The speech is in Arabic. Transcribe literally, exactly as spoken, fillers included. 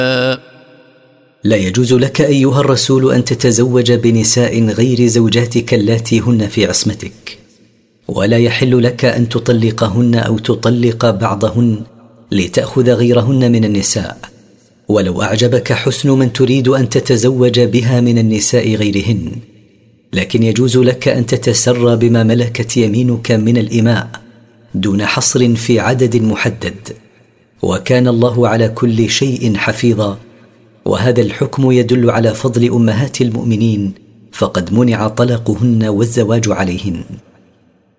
لا يجوز لك أيها الرسول أن تتزوج بنساء غير زوجاتك اللاتي هن في عصمتك، ولا يحل لك أن تطلقهن أو تطلق بعضهن لتأخذ غيرهن من النساء، ولو أعجبك حسن من تريد أن تتزوج بها من النساء غيرهن، لكن يجوز لك أن تتسرى بما ملكت يمينك من الإماء دون حصر في عدد محدد، وكان الله على كل شيء حفيظا. وهذا الحكم يدل على فضل أمهات المؤمنين، فقد منع طلقهن والزواج عليهن.